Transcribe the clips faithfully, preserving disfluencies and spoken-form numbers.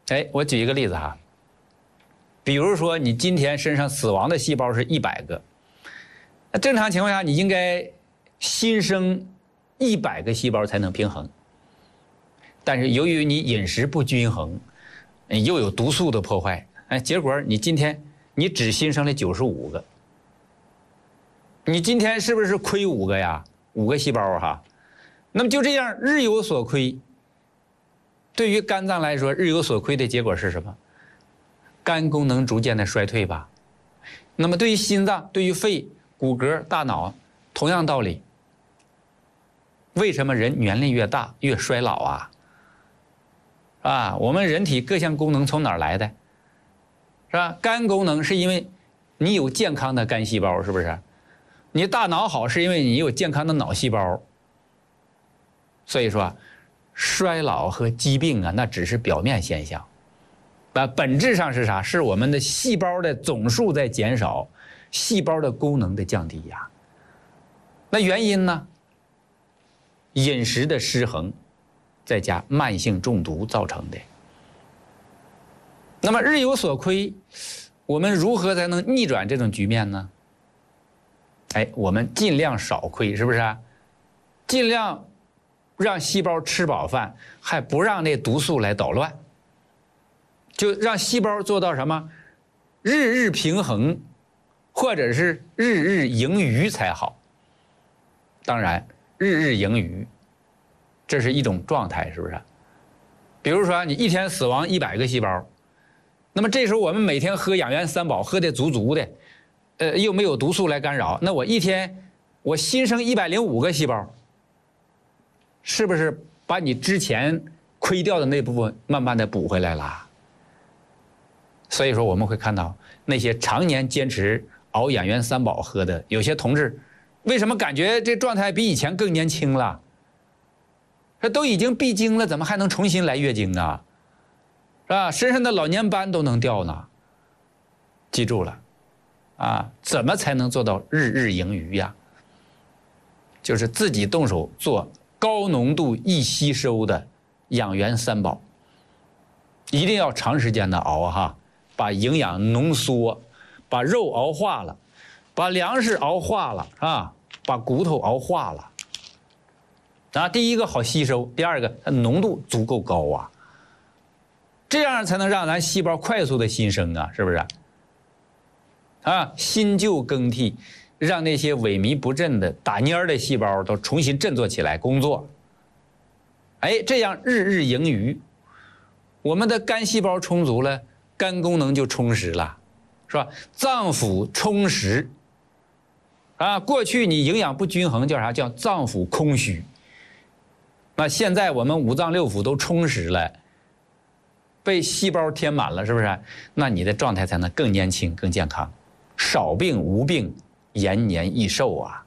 哎，我举一个例子哈，比如说你今天身上死亡的细胞是一百个，那正常情况下你应该新生一百个细胞才能平衡，但是由于你饮食不均衡，又有毒素的破坏，哎，结果你今天你只新生了九十五个，你今天是不是亏五个呀？五个细胞哈，那么就这样日有所亏。对于肝脏来说，日有所亏的结果是什么？肝功能逐渐的衰退吧。那么对于心脏、对于肺、骨骼、大脑，同样道理。为什么人年龄越大越衰老啊？啊，我们人体各项功能从哪儿来的？是吧？肝功能是因为你有健康的肝细胞，是不是？你大脑好是因为你有健康的脑细胞。所以说，衰老和疾病啊，那只是表面现象，啊，本质上是啥？是我们的细胞的总数在减少，细胞的功能的降低呀。那原因呢？饮食的失衡，再加慢性中毒造成的。那么日有所亏，我们如何才能逆转这种局面呢？哎，我们尽量少亏，是不是啊？尽量让细胞吃饱饭，还不让那毒素来捣乱，就让细胞做到什么？日日平衡，或者是日日盈余才好。当然，日日盈余，这是一种状态，是不是？比如说，你一天死亡一百个细胞，那么这时候我们每天喝养元三宝，喝得足足的，呃，又没有毒素来干扰，那我一天我新生一百零五个细胞，是不是把你之前亏掉的那部分慢慢的补回来了？所以说我们会看到那些常年坚持熬养元三宝喝的有些同志，为什么感觉这状态比以前更年轻了？这都已经闭经了，怎么还能重新来月经啊？是吧？身上的老年斑都能掉呢。记住了，啊，怎么才能做到日日盈余呀？就是自己动手做高浓度易吸收的养元三宝，一定要长时间的熬哈，把营养浓缩，把肉熬化了，把粮食熬化了啊，把骨头熬化了。啊，第一个好吸收，第二个它浓度足够高啊，这样才能让咱细胞快速的新生啊，是不是？啊，新旧更替，让那些萎靡不振的打蔫的细胞都重新振作起来工作。哎，这样日日盈余，我们的肝细胞充足了，肝功能就充实了，是吧？脏腑充实。啊，过去你营养不均衡叫啥？叫脏腑空虚。那现在我们五脏六腑都充实了，被细胞填满了，是不是？那你的状态才能更年轻、更健康，少病无病，延年益寿啊！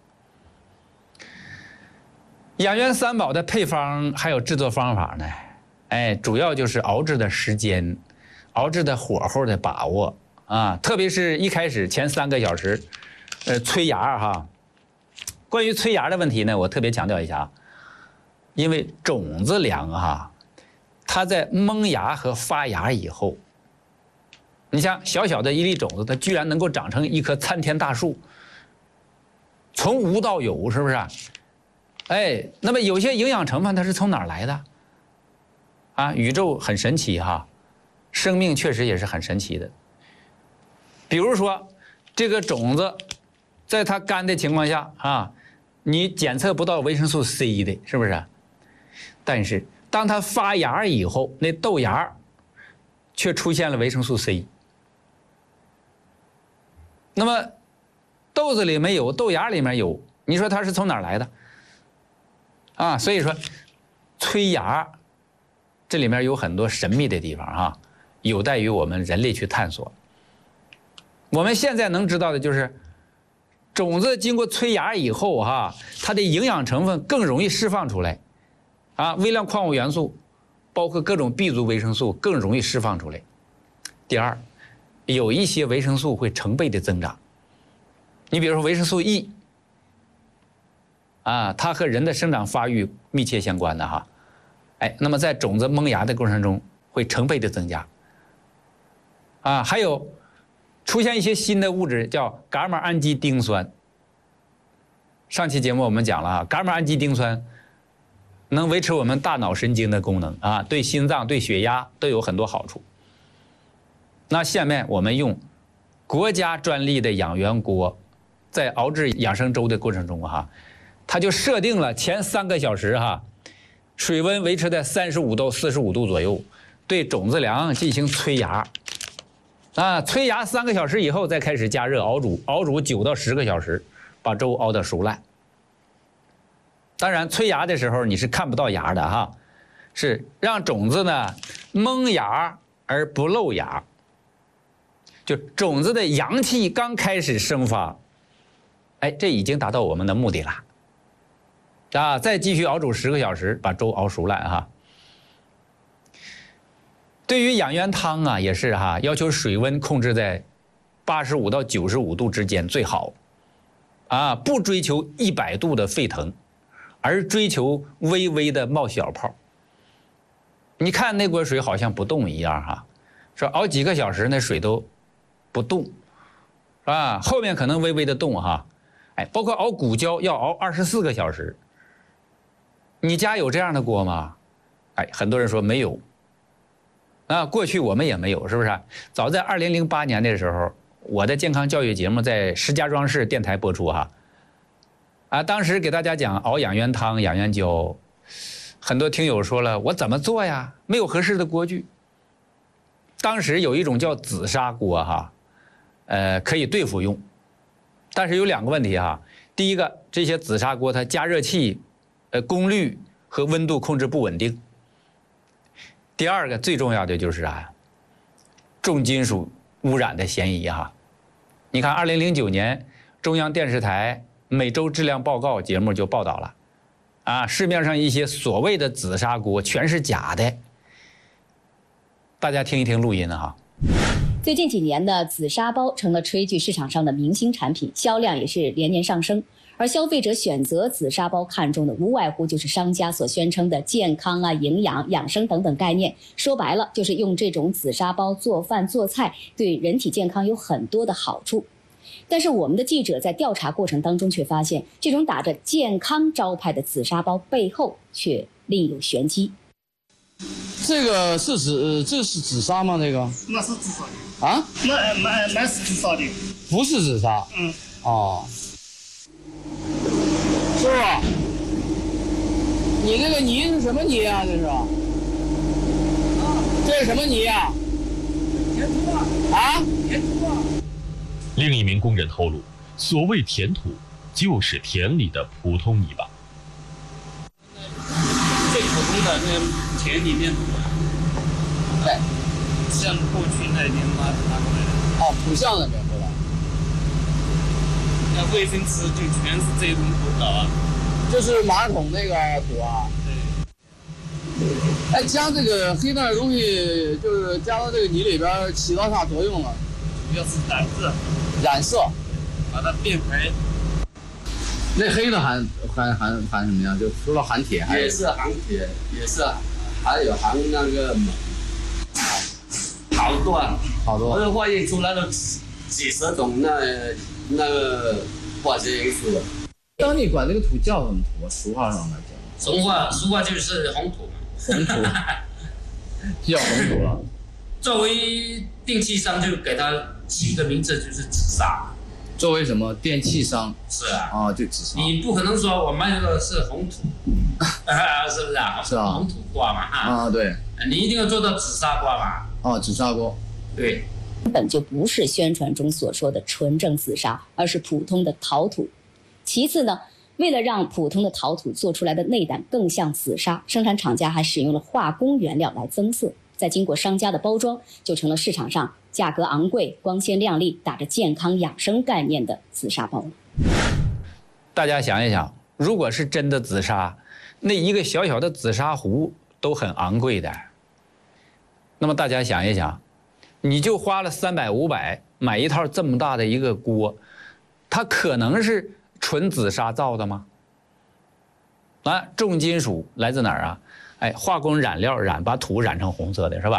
养元三宝的配方还有制作方法呢，哎，主要就是熬制的时间、熬制的火候的把握啊，特别是一开始前三个小时，呃，催芽哈。关于催芽的问题呢，我特别强调一下。因为种子粮哈，它在萌芽和发芽以后，你像小小的一粒种子，它居然能够长成一棵参天大树，从无到有，是不是？哎，那么有些营养成分它是从哪儿来的？啊，宇宙很神奇哈，生命确实也是很神奇的。比如说，这个种子，在它干的情况下啊，你检测不到维生素 C 的，是不是？但是当它发芽以后，那豆芽却出现了维生素 C。那么豆子里没有，豆芽里面有，你说它是从哪儿来的？啊，所以说催芽这里面有很多神秘的地方哈，有待于我们人类去探索。我们现在能知道的就是，种子经过催芽以后哈，它的营养成分更容易释放出来。啊，微量矿物元素，包括各种 B 族维生素更容易释放出来。第二，有一些维生素会成倍的增长。你比如说维生素 E， 啊，它和人的生长发育密切相关的哈。哎，那么在种子萌芽的过程中， 会成倍的增加。啊，还有出现一些新的物质叫伽马氨基丁酸。上期节目我们讲了啊，伽马氨基丁酸能维持我们大脑神经的功能啊，对心脏、对血压都有很多好处。那下面我们用国家专利的养元锅，在熬制养生粥的过程中哈，它就设定了前三个小时哈，水温维持在三十五到四十五度左右，对种子粮进行催芽。啊，催芽三个小时以后再开始加热熬煮，熬煮九到十个小时，把粥熬得熟烂。当然，催芽的时候你是看不到芽的哈，是让种子呢萌芽而不露芽，就种子的阳气刚开始生发，哎，这已经达到我们的目的了。啊，再继续熬煮十个小时，把粥熬熟烂哈。对于养元汤啊，也是哈，要求水温控制在八十五到九十五度之间最好，啊，不追求一百度的沸腾，而追求微微的冒小泡。你看那锅水好像不动一样哈，说熬几个小时那水都不动，啊，后面可能微微的动哈，哎，包括熬谷胶要熬二十四个小时。你家有这样的锅吗？哎，很多人说没有。啊，过去我们也没有，是不是？早在二零零八年的时候，我的健康教育节目在石家庄市电台播出哈。啊，当时给大家讲熬养元汤、养元胶，很多听友说了，我怎么做呀？没有合适的锅具。当时有一种叫紫砂锅哈，呃，可以对付用，但是有两个问题哈。第一个，这些紫砂锅它加热器，呃，功率和温度控制不稳定。第二个最重要的就是啊，重金属污染的嫌疑哈。你看，二零零九年中央电视台每周质量报告节目就报道了，啊，市面上一些所谓的紫砂锅全是假的。大家听一听录音哈。 最近几年呢，紫砂包成了炊具市场上的明星产品，销量也是连年上升。而消费者选择紫砂包看重的无外乎就是商家所宣称的健康啊、营养、养生等等概念。说白了，就是用这种紫砂包做饭做菜，对人体健康有很多的好处。但是我们的记者在调查过程当中却发现，这种打着健康招牌的紫砂包背后却另有玄机。 这个是紫，这是紫砂吗？这个？ 那是紫砂的。 啊？ 那那那是紫砂的。 不是紫砂。 嗯。 哦。师傅，你这个泥是什么泥啊？这是？啊？这是什么泥啊？ 填土啊！ 啊？ 填土啊！ 另一名工人透露，所谓填土，就是田里的普通泥巴。 最普通的那田里面， 对， 像过去那边拿拿过来的。 哦，土巷那边回来。 那卫生池就全是这种土搞啊。 就是马桶那个土啊。 对。 哎，加这个黑色的东西，就是加到这个泥里边，起到啥作用啊？ 主要是染色。 染色。 把它变白。 那黑的含含含含什么呀？就除了含铁，还也是含铁，也是还有含那个锰，好多啊， 好多。 我化验出来了几几十种那那个化学因素。 当地管这个土叫什么土啊？俗话上来讲。 俗话俗话就是红土嘛。 红土。叫红土了。 作为电器商，就给它起个名字，就是紫砂。 作为什么电器商？ 是啊， 哦，就紫砂。 你不可能说我卖的是红土，是不是啊？ 是啊， 红土挂嘛，哈。 啊，对。 你一定要做到紫砂挂嘛。 哦，紫砂锅。 对。 根本就不是宣传中所说的纯正紫砂，而是普通的陶土。其次呢，为了让普通的陶土做出来的内胆更像紫砂，生产厂家还使用了化工原料来增色。再经过商家的包装，就成了市场上价格昂贵、光鲜亮丽、打着健康养生概念的紫砂包了。 大家想一想，如果是真的紫砂，那一个小小的紫砂壶都很昂贵的。那么大家想一想，你就花了三百五百买一套这么大的一个锅，它可能是纯紫砂造的吗？啊，重金属来自哪儿啊？哎，化工染料染把土染成红色的是吧？